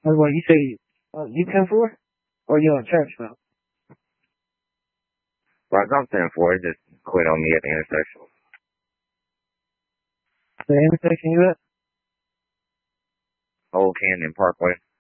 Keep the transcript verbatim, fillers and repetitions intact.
That's what you say. Uh, you ten four? Or you on church now? Well, I'm ten four. It just quit on me at the intersection. The intersection you at? Old Canyon Parkway.